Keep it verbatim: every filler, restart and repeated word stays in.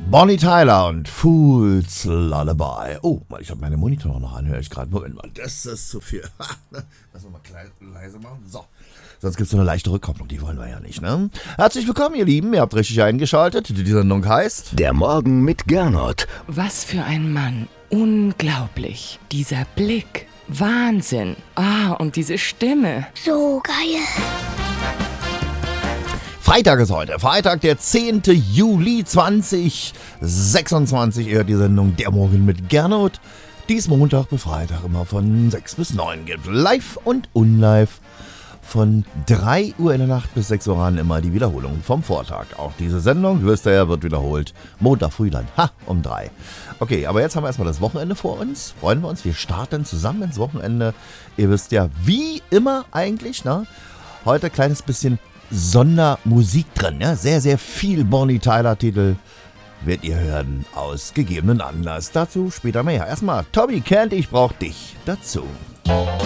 Bonnie Tyler und Fool's Lullaby. Oh, ich habe meine Monitore noch an, höre ich gerade. Moment mal, das ist zu viel. Lass mal klein, leise machen. So. Sonst gibt es so eine leichte Rückkopplung, die wollen wir ja nicht, ne? Herzlich willkommen, ihr Lieben. Ihr habt richtig eingeschaltet. Die Sendung heißt Der Morgen mit Gernot. Was für ein Mann. Unglaublich. Dieser Blick. Wahnsinn. Ah, und diese Stimme. So geil. Freitag ist heute. Freitag, der zehnten Juli zweitausendsechsundzwanzig. Ihr hört die Sendung Der Morgen mit Gernot. Die es Montag bis Freitag immer von sechs bis neun gibt. Live und unlive. Von drei Uhr in der Nacht bis sechs Uhr an immer die Wiederholung vom Vortag. Auch diese Sendung, wisst ihr ja, wird wiederholt. Montag früh dann, ha, um drei. Okay, aber jetzt haben wir erstmal das Wochenende vor uns. Freuen wir uns, wir starten zusammen ins Wochenende. Ihr wisst ja, wie immer eigentlich, ne? Heute ein kleines bisschen Sondermusik drin, ne? Sehr, sehr viel Bonnie Tyler Titel werdet ihr hören aus gegebenen Anlass. Dazu später mehr. Erstmal, Tommy Kent, ich brauch dich dazu.